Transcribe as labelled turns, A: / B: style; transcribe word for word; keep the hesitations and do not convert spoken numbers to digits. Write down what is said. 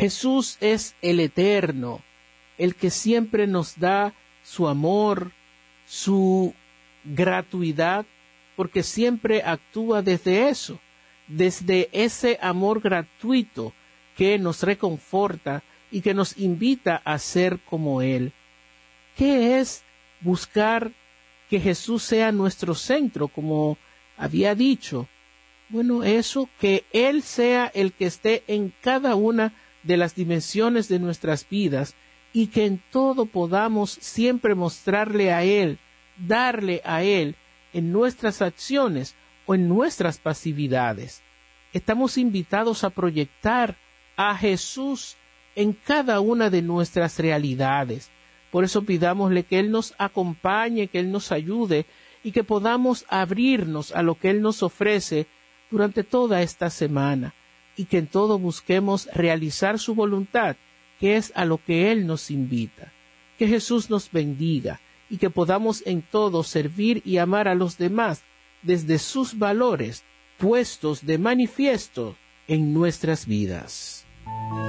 A: Jesús es el eterno, el que siempre nos da su amor, su gratuidad, porque siempre actúa desde eso, desde ese amor gratuito que nos reconforta y que nos invita a ser como Él. ¿Qué es buscar que Jesús sea nuestro centro, como había dicho? Bueno, eso, que Él sea el que esté en cada una de las dimensiones de nuestras vidas y que en todo podamos siempre mostrarle a Él, darle a Él en nuestras acciones o en nuestras pasividades. Estamos invitados a proyectar a Jesús en cada una de nuestras realidades. Por eso pidámosle que Él nos acompañe, que Él nos ayude y que podamos abrirnos a lo que Él nos ofrece durante toda esta semana y que en todo busquemos realizar su voluntad, que es a lo que Él nos invita. Que Jesús nos bendiga y que podamos en todo servir y amar a los demás desde sus valores puestos de manifiesto en nuestras vidas.